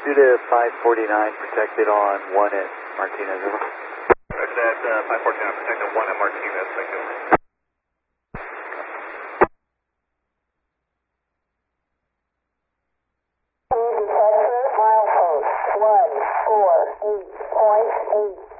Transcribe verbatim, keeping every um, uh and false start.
Due to five forty-nine, protected on one at Martinez. Over. Roger that, uh, five forty-nine, protected one at Martinez. Thank you. Detector milepost one four eight point eight.